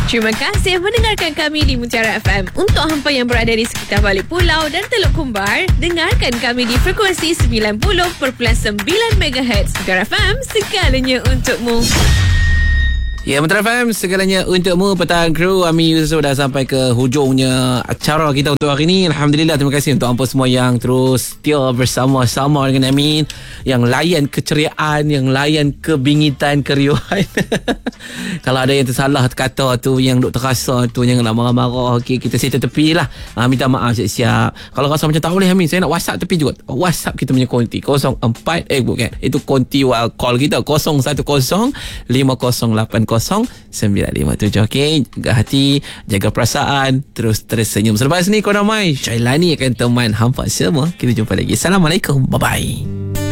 Terima kasih mendengarkan kami di Mutiara FM. Untuk hampa yang berada di sekitar Balik Pulau dan Teluk Kumbar, dengarkan kami di frekuensi 90.9 MHz. Mutiara FM, segalanya untukmu. Ya, Mutiara FM, segalanya untukmu. Petang kru, Ami Yusof dah sampai ke hujungnya acara kita untuk hari ini. Alhamdulillah, terima kasih untuk hampa semua yang terus setia bersama-sama dengan Amin, yang layan keceriaan, yang layan kebingitan, keriuhan. Kalau ada yang tersalah kata tu, yang duk terasa tu, janganlah marah-marah. Okay, kita settle tepi lah. Minta maaf siap-siap. Kalau rasa macam tak boleh Amin, saya nak WhatsApp tepi juga. WhatsApp kita punya konti 04 bukan, itu konti call kita 0115080957. Okay, jaga hati, jaga perasaan, terus tersenyum. Selepas ni Kau Damai Syailani akan teman hampa semua. Kita jumpa lagi. Assalamualaikum, bye bye.